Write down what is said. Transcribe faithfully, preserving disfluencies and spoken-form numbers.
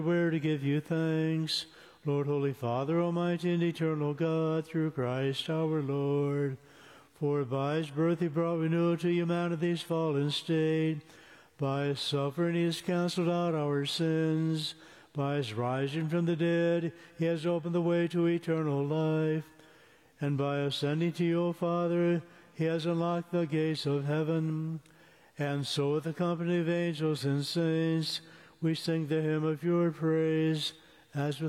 Where to give you thanks, Lord, Holy Father, Almighty and Eternal God, through Christ our Lord. For by his birth he brought renewal to humanity's fallen state. By his suffering he has cancelled out our sins. By his rising from the dead he has opened the way to eternal life. And by ascending to you, O Father, he has unlocked the gates of heaven. And so with the company of angels and saints, we sing the hymn of your praise, as with